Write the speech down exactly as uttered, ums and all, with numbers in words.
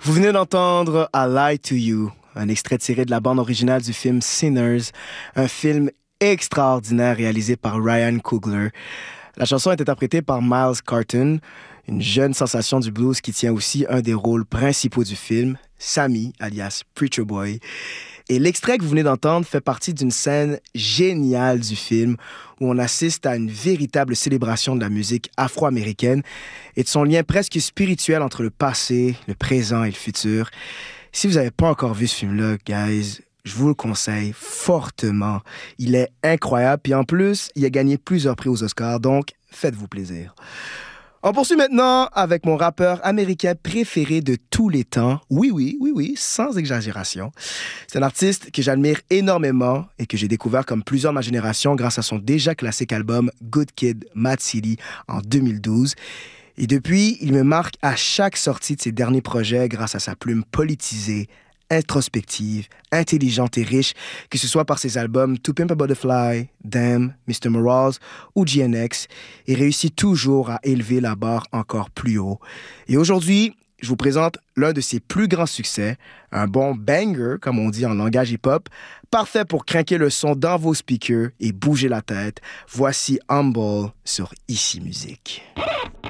Vous venez d'entendre I Lie to You, un extrait tiré de la bande originale du film Sinners, un film extraordinaire réalisé par Ryan Coogler. La chanson est interprétée par Miles Carton, une jeune sensation du blues qui tient aussi un des rôles principaux du film, Sammy, alias Preacher Boy. Et l'extrait que vous venez d'entendre fait partie d'une scène géniale du film où on assiste à une véritable célébration de la musique afro-américaine et de son lien presque spirituel entre le passé, le présent et le futur. Si vous n'avez pas encore vu ce film-là, guys, je vous le conseille fortement. Il est incroyable, puis en plus, il a gagné plusieurs prix aux Oscars, donc faites-vous plaisir. On poursuit maintenant avec mon rappeur américain préféré de tous les temps. Oui, oui, oui, oui, sans exagération. C'est un artiste que j'admire énormément et que j'ai découvert comme plusieurs de ma génération grâce à son déjà classique album Good Kid, Mad City en deux mille douze. Et depuis, il me marque à chaque sortie de ses derniers projets grâce à sa plume politisée, introspective, intelligente et riche, que ce soit par ses albums To Pimp a Butterfly, Damn, mister Morales ou G N X, et réussit toujours à élever la barre encore plus haut. Et aujourd'hui, je vous présente l'un de ses plus grands succès, un bon banger, comme on dit en langage hip-hop, parfait pour craquer le son dans vos speakers et bouger la tête. Voici Humble sur Ici Musique.